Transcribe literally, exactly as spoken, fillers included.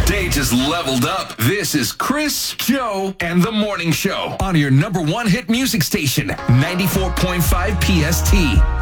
Stage is leveled up. This is Chris, Joe, and the Morning Show on your number one hit music station, ninety-four point five P S T.